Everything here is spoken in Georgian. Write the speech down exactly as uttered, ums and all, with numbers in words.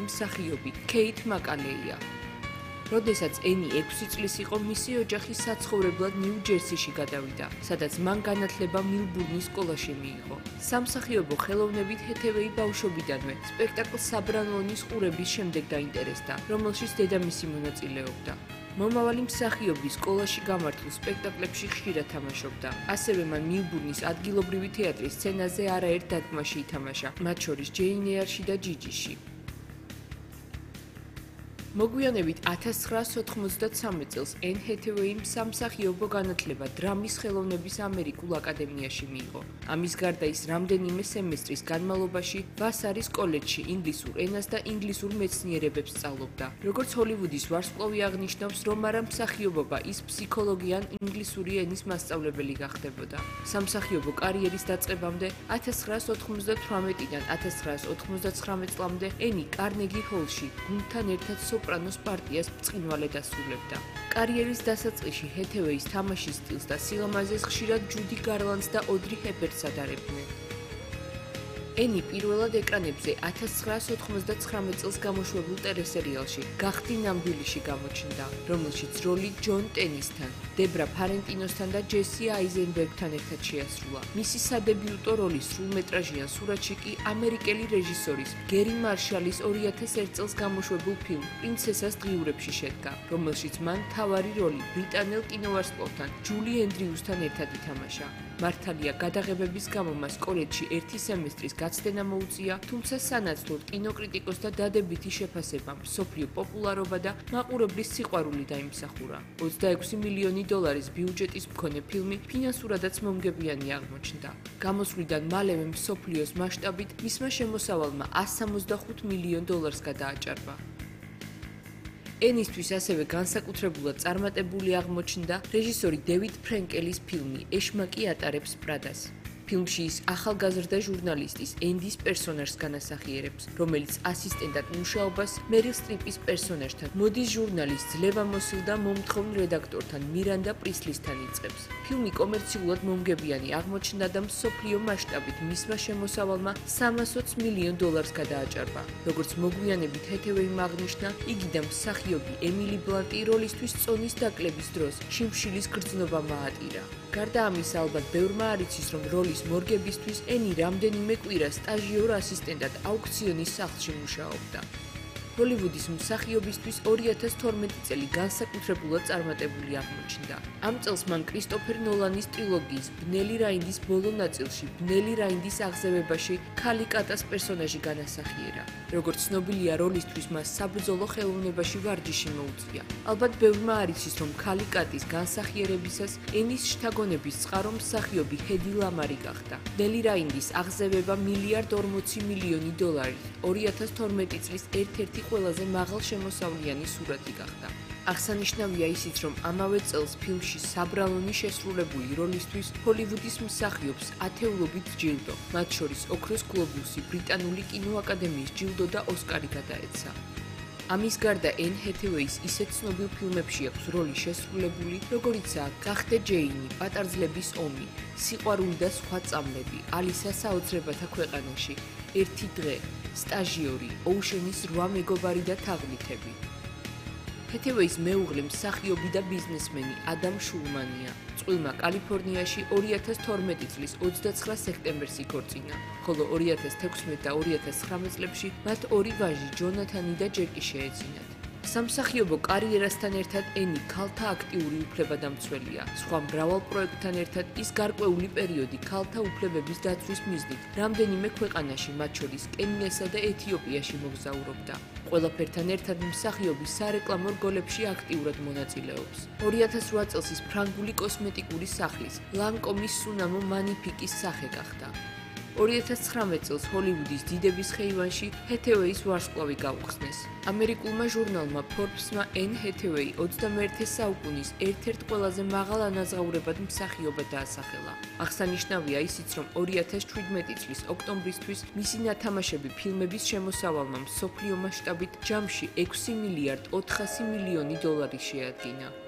მსახიობი ქეით მაკალეია. როდესაც ენი ექვსი წლის იყო, მისი ოჯახი საცხოვრებლად ნიუ-ჯერსიში გადავიდა, სადაც მან განათლება მილბურნის სკოლაში მიიღო. სამსახიობო ხელოვნებით ჰეთევეი ბავშვობიდანვე სპექტაკლ საბრალონის ყურების შემდეგ დაინტერესდა, რომელშიც დედამისი მონაწილეობდა. მომავალი მსახიობი სკოლაში გამართულ სპექტაკლებში ხშირად თამაშობდა. ასევე მან მილბურნის ადგილობრივი თეატრის სცენაზე არაერთ დადგმაში ითამაშა, მათ შორის ჯეინ ეარში და ჯიჯიში. მოგვიანებით ათას ცხრაასი ოთხმოცდათსამი წელს ენ ჰეთევეიმ სამსახიობო განათლება დრამის ხელოვნების ამერიკულ აკადემიაში მიიღო. ამის გარდა ის რამდენიმე სემესტრის განმავლობაში ვასარის კოლეჯში ინგლისურ ენას და ინგლისურ მეცნიერებებს სწავლობდა. როგორც ჰოლივუდის ვარსკვლავი აღნიშნავს, რომ არა მსახიობობა, ის ფსიქოლოგია ან ინგლისური ენის მასწავლებელი გახდებოდა. სამსახიობო კარიერის დაწყებამდე ათას ცხრაასი ოთხმოცდათვრამეტიდან ათას ცხრაასი ოთხმოცდაცხრამეტ წლამდე ენი კარნეგი ჰოლში გუნდთან ერთად სოპრანოს პარტიას ბრწყინვალედ ასრულებდა. კარიერის დასაწყისში ჰეთევეის თამაშის სტილს და სილამაზეს ხშირად ჯუდი გარლანდს და ოდრი ჰეპბერნს ადარებდნენ. ენი პირველად ეკრანებზე ათას ცხრაასი ოთხმოცდაცხრამეტ წელს გამოშვებულ ტელესერიალში გახდი ნამდვილიში გამოჩნდა, რომელშიც როლი ჯონ ტენისთან, დებრა ფარენტინოსთან და ჯესი აიზენბერგთან ერთად შეასრულა. მისი სადებიუტო როლი სრულმეტრაჟიან სურათში კი ამერიკელი რეჟისორის გერი მარშალის ორი ათას ერთ წელს გამოშვებულ ფილმ პრინცესას დღიურებში შედგა, რომელშიც მან მთავარი როლი ბრიტანელ კინოვარსკვლავთან ჯული ენდრიუსთან ერთად ითამაშა. მართალია, გადაღებების გამო მას კოლეჯში ერთი სემესტრის გაცდენა მოუწია, თუმცა სანაცვლოდ კინოკრიტიკოსთა დადებითი შეფასება, მსოფლიო პოპულარობა და მაყურებლის სიყვარული დაიმსახურა. ოცდაექვსი მილიონი დოლარის ბიუჯეტის მქონე ფილმი ფინანსურადაც მომგებიანი აღმოჩნდა. გამოსვლიდან მალევე მსოფლიოს მასშტაბით მისმა შემოსავალმა ასს სამოცდახუთ მილიონ დოლარს გადააჭარბა. ენისთვის ასევე განსაკუთრებულად წარმატებული აღმოჩნდა რეჟისორი დევიდ ფრენკელის ფილმი „ეშმაკი ატარებს პრადას“. ფილმში ის ახალგაზრდა ჟურნალისტის ენდის პერსონაჟს განასახიერებს, რომელიც ასისტენტად მუშაობას მერილ სტრიპის პერსონაჟთან, მოდის ჟურნალის ძლევამოსილ და მომთხოვნ რედაქტორთან მირანდა პრისლისთან იწყებს. ფილმი კომერციულად მომგებიანი აღმოჩნდა და მსოფლიო მასშტაბით მისმა შემოსავალმა სამას ოცი მილიონ დოლარს გადააჭარბა. როგორც მოგვიანებით ჰეთევეიმ აღნიშნა, იგი და მსახიობი ემილი ბლანტი როლისთვის წონის დაკლების დროს შიმშილის გრძნობამ აატირა. გარდა ამისა, ალბათ ბევრმა არ იცის, რომ როლის მორგებისთვის ენი რამდენიმე კვირა სტაჟიორ ასისტენტად აუქციონის სახლში მუშაობდა. ჰოლივუდის მსახიობისთვის ორი ათას თორმეტი წელი განსაკუთრებულად წარმატებული აღმოჩნდა. ამ წელს მან კრისტოფერ ნოლანის ტრილოგიის ბნელი რაინდის ბოლო ნაწილში ბნელი რაინდის აღზევებაში ქალი კატას პერსონაჟი განასახიერა. როგორც ცნობილია, როლისთვის მას საბრძოლო ხელოვნებაში ვარჯიში მოუწია. ალბათ ბევრმა არ იცის, რომ ქალი კატის განსახიერებისას ენის შთაგონების წყარო მსახიობი ჰედი ლამარი გახდა. ბნელი რაინდის აღზევება მილიარდ ორმოცი მილიონი დოლარით ორი ათას თორმეტი წლის ერთ-ერთი ყველაზე მაღალ შემოსავლიანი სურათი გახდა. აღსანიშნავია ისიც, რომ ამავე წელს ფილმში საბრალონი შესრულებული როლისთვის ჰოლივუდის მსახიობს ათეულობით ჯილდო, მათ შორის ოქროს გლობუსი, ბრიტანული კინოაკადემიის ჯილდო და ოსკარი გადაეცა. ამის გარდა ენ ჰეთევეის ისეთ ცნობილ ფილმებში აქვს როლი შესრულებული, როგორიცაა „გახდე ჯეინი“, „პატარძლების ომი“, „სიყვარული და სხვა წამლები“, „ალისა საოცრებათა ქვეყანაში“, „ერთი დღე“, „სტაჟიორი“, „ოუშენის რვა მეგობარი და თაღლითები“. ჰეთევეის მეუღლე მსახიობი და ბიზნესმენი ადამ შულმანია. წყვილმა კალიფორნიაში ორი ათას თორმეტი წლის ოცდაცხრა სექტემბერს იქორწინა, ხოლო ორი ათას თექვსმეტ და ორი ათას ცხრამეტ წლებში მათ ორი ვაჟი ჯონათანი და ჯეკი შეეძინათ. სამსახიობო კარიერასთან ერთად ენი ქალთა აქტიური უფლებადამცველია. სხვა მრავალ პროექტთან ერთად ის გარკვეული პერიოდი ქალთა უფლებების დაცვის მიზნით რამდენიმე ქვეყანაში, მათ შორის კენიასა და ეთიოპიაში მოგზაურობდა. ყველაფერთან ერთად მსახიობი სარეკლამო რგოლებში აქტიურად მონაწილეობს. ორი ათას რვა წელს ის ფრანგული კოსმეტიკური სახლის ლანკომის სუნამო მანიფიკის სახე გახდა. ორი ათას ცხრამეტ წელს ჰოლივუდის დიდების ხეივანში ჰეთევეის ვარსკვლავი გაუხსნეს. ამერიკულმა ჟურნალმა ფორბსმა ენ ჰეთევეი ოცდამეერთე საუკუნის ერთ-ერთ ყველაზე მაღალ ანაზღაურებად მსახიობად დაასახელა. აღსანიშნავია ისიც, რომ ორი ათას შვიდმეტი წლის ოქტომბრისთვის მისი ნათამაშები ფილმების შემოსავალმა მსოფლიო მასშტაბით ჯამში ექვსი მილიარდ ოთხასი მილიონი დოლარი შეადგინა.